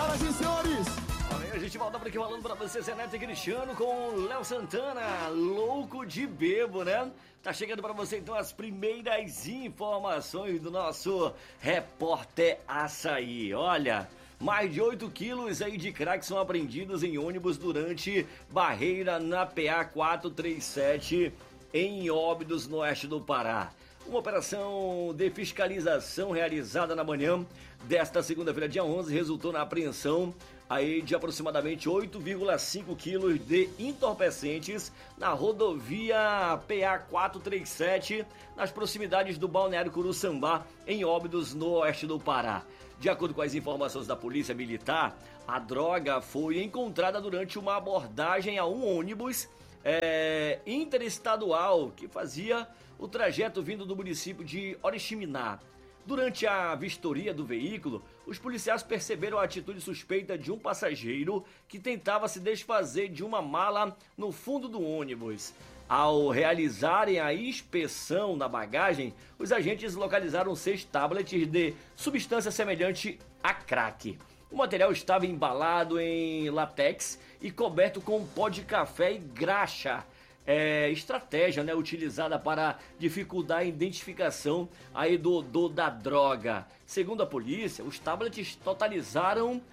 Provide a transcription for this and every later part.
Senhoras e senhores, A gente volta por aqui falando pra você, Zé Neto e Cristiano, com Léo Santana, louco de bebo, né? Tá chegando pra você então as primeiras informações do nosso Repórter Açaí. Olha, mais de 8 quilos aí de crack são apreendidos em ônibus durante barreira na PA 437 em Óbidos, no oeste do Pará. Uma operação de fiscalização realizada na manhã desta segunda-feira, dia 11, resultou na apreensão aí de aproximadamente 8,5 quilos de entorpecentes na rodovia PA 437, nas proximidades do Balneário Curuçambá, em Óbidos, no oeste do Pará. De acordo com as informações da Polícia Militar, a droga foi encontrada durante uma abordagem a um ônibus interestadual que fazia o trajeto vindo do município de Oriximiná. Durante a vistoria do veículo, os policiais perceberam a atitude suspeita de um passageiro que tentava se desfazer de uma mala no fundo do ônibus. Ao realizarem a inspeção da bagagem, os agentes localizaram 6 tablets de substância semelhante a crack. O material estava embalado em látex e coberto com pó de café e graxa. Estratégia, né, utilizada para dificultar a identificação aí do odor da droga. Segundo a polícia, os tablets totalizaram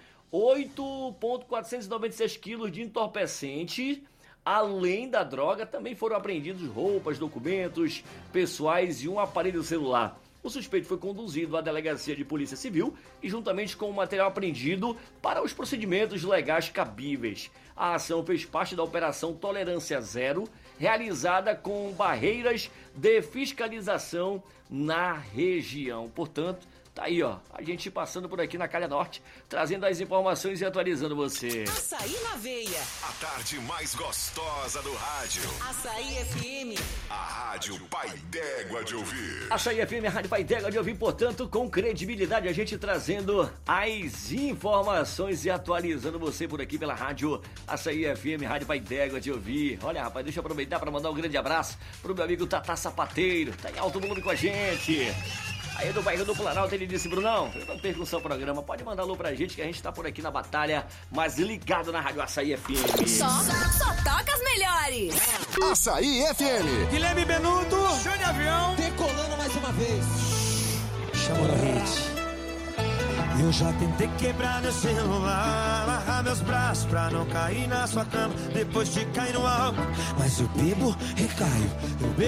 8,496 quilos de entorpecente. Além da droga, também foram apreendidos roupas, documentos pessoais e um aparelho celular. O suspeito foi conduzido à delegacia de polícia civil e, juntamente com o material apreendido, para os procedimentos legais cabíveis. A ação fez parte da Operação Tolerância Zero, realizada com barreiras de fiscalização na região. Portanto, tá aí, ó, a gente passando por aqui na Calha Norte, trazendo as informações e atualizando você. Açaí na veia. A tarde mais gostosa do rádio. Açaí FM. A rádio Pai d'Égua de ouvir. Açaí FM, a rádio Pai d'Égua de ouvir, portanto, com credibilidade, a gente trazendo as informações e atualizando você por aqui pela rádio Açaí FM, rádio Pai d'Égua de ouvir. Olha, rapaz, deixa eu aproveitar para mandar um grande abraço pro meu amigo Tatá Sapateiro, tá em alto volume com a gente. Aí do bairro do Planalto, ele disse: Brunão, eu não perco o seu programa, pode mandar alô pra gente que a gente tá por aqui na batalha, mas ligado na rádio Açaí FM. Só toca as melhores. Açaí FM. Guilherme Benuto, show de avião. Decolando mais uma vez. Chama o hit. Eu já tentei quebrar meu celular, amarrar meus braços pra não cair na sua cama, depois de cair no álcool. Mas eu bebo, recaio, eu bebo.